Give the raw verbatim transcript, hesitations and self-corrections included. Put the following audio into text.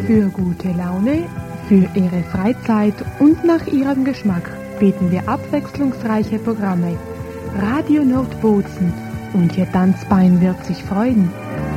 Für gute Laune, für Ihre Freizeit und nach Ihrem Geschmack bieten wir abwechslungsreiche Programme. Radio Nordbozen und Ihr Tanzbein wird sich freuen.